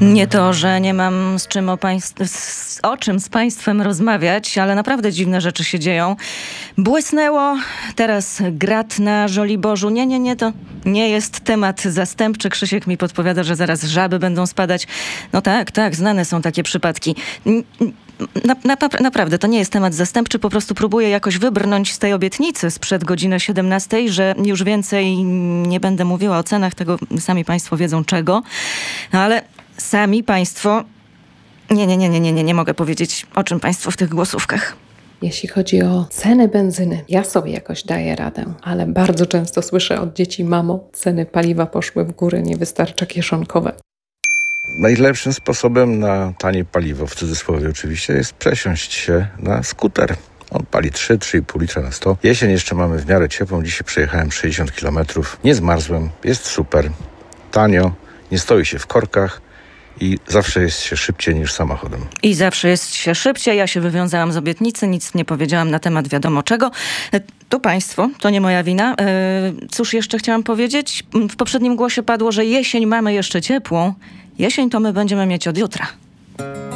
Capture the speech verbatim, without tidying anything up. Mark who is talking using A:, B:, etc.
A: Nie to, że nie mam z czym o, państw- z, o czym z państwem rozmawiać, ale naprawdę dziwne rzeczy się dzieją. Błysnęło, teraz grat na Żoliborzu. Nie, nie, nie, to nie jest temat zastępczy. Krzysiek mi podpowiada, że zaraz żaby będą spadać. No tak, tak, znane są takie przypadki. Na, na, naprawdę, to nie jest temat zastępczy, po prostu próbuję jakoś wybrnąć z tej obietnicy sprzed godziny siedemnastej, że już więcej nie będę mówiła o cenach, tego sami państwo wiedzą czego, ale sami państwo... Nie, nie, nie, nie, nie, nie, nie mogę powiedzieć, o czym państwo w tych głosówkach.
B: Jeśli chodzi o ceny benzyny, ja sobie jakoś daję radę, ale bardzo często słyszę od dzieci: mamo, ceny paliwa poszły w górę, nie wystarcza kieszonkowe.
C: Najlepszym sposobem na tanie paliwo, w cudzysłowie oczywiście, jest przesiąść się na skuter. On pali trzy do trzech i pół litra na sto. Jesień jeszcze mamy w miarę ciepłą. Dzisiaj przejechałem sześćdziesiąt kilometrów. Nie zmarzłem, jest super, tanio, nie stoi się w korkach i zawsze jest się szybciej niż samochodem.
A: I zawsze jest się szybciej. Ja się wywiązałam z obietnicy, nic nie powiedziałam na temat wiadomo czego. To państwo, to nie moja wina. Cóż jeszcze chciałam powiedzieć? W poprzednim głosie padło, że jesień mamy jeszcze ciepłą. Jesień to my będziemy mieć od jutra.